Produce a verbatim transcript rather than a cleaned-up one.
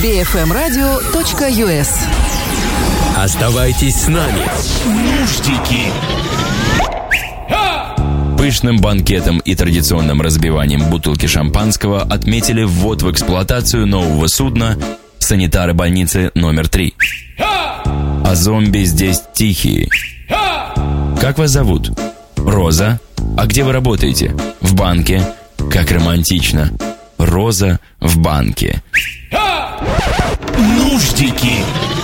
би эф эм радио точка ю эс. Оставайтесь с нами. Нуждики. Пышным банкетом и традиционным разбиванием бутылки шампанского отметили ввод в эксплуатацию нового судна санитары больницы номер три. А зомби здесь тихие. Как вас зовут? Роза. А где вы работаете? В банке. Как романтично. Роза в банке. Нуждики.